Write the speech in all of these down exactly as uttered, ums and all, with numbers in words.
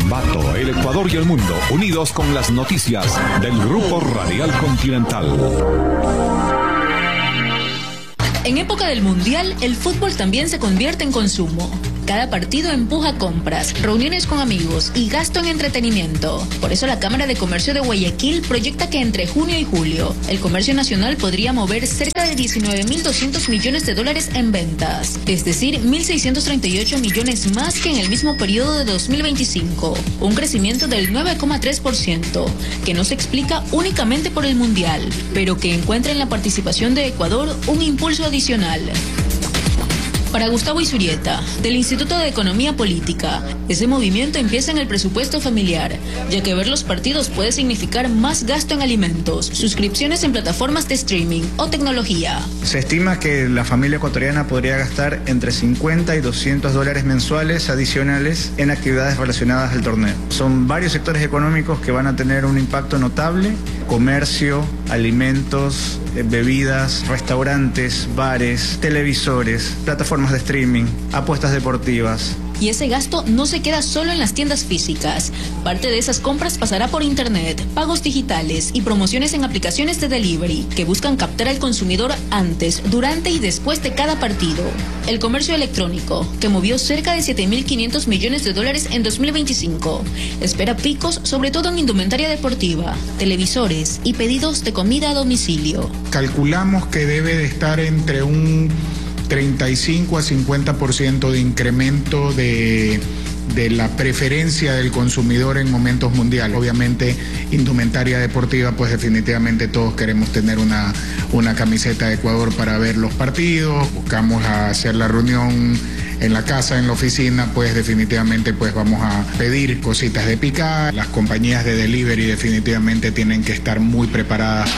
Ambato, el Ecuador y el mundo, unidos con las noticias del Grupo Radial Continental. En época del Mundial, el fútbol también se convierte en consumo. Cada partido empuja compras, reuniones con amigos y gasto en entretenimiento. Por eso la Cámara de Comercio de Guayaquil proyecta que entre junio y julio, el comercio nacional podría mover cerca de diecinueve mil doscientos millones de dólares en ventas, es decir, mil seiscientos treinta y ocho millones más que en el mismo periodo de dos mil veinticinco, un crecimiento del nueve coma tres por ciento, que no se explica únicamente por el Mundial, pero que encuentra en la participación de Ecuador un impulso adicional. Para Gustavo Isurieta, del Instituto de Economía Política, ese movimiento empieza en el presupuesto familiar, ya que ver los partidos puede significar más gasto en alimentos, suscripciones en plataformas de streaming o tecnología. Se estima que la familia ecuatoriana podría gastar entre cincuenta y doscientos dólares mensuales adicionales en actividades relacionadas al torneo. Son varios sectores económicos que van a tener un impacto notable: comercio, alimentos, bebidas, restaurantes, bares, televisores, plataformas de streaming, apuestas deportivas. Y ese gasto no se queda solo en las tiendas físicas. Parte de esas compras pasará por internet, pagos digitales y promociones en aplicaciones de delivery que buscan captar al consumidor antes, durante y después de cada partido. El comercio electrónico, que movió cerca de siete mil quinientos millones de dólares en dos mil veinticinco, espera picos sobre todo en indumentaria deportiva, televisores y pedidos de comida a domicilio. Calculamos que debe de estar entre un treinta y cinco a cincuenta por ciento de incremento de, de la preferencia del consumidor en momentos mundiales. Obviamente, indumentaria deportiva, pues definitivamente todos queremos tener una, una camiseta de Ecuador para ver los partidos. Buscamos hacer la reunión en la casa, en la oficina, pues definitivamente pues vamos a pedir cositas de picar. Las compañías de delivery definitivamente tienen que estar muy preparadas.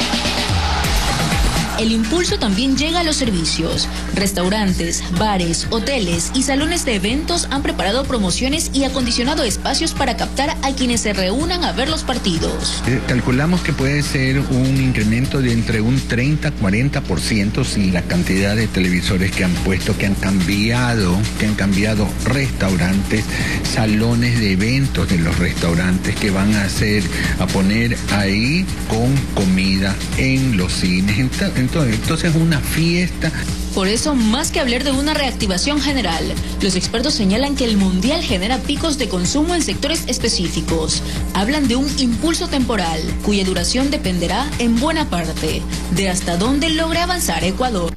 El impulso también llega a los servicios. Restaurantes, bares, hoteles y salones de eventos han preparado promociones y acondicionado espacios para captar a quienes se reúnan a ver los partidos. Eh, calculamos que puede ser un incremento de entre un treinta a cuarenta por ciento si la cantidad de televisores que han puesto, que han cambiado, que han cambiado restaurantes, salones de eventos de los restaurantes que van a hacer, a poner ahí con comida en los cines. Entonces, Entonces es una fiesta. Por eso, más que hablar de una reactivación general, los expertos señalan que el Mundial genera picos de consumo en sectores específicos. Hablan de un impulso temporal, cuya duración dependerá en buena parte de hasta dónde logre avanzar Ecuador.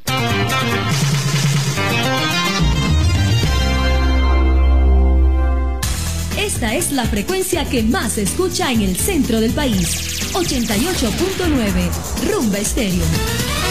Esta es la frecuencia que más se escucha en el centro del país. ochenta y ocho punto nueve, Rumba Estéreo.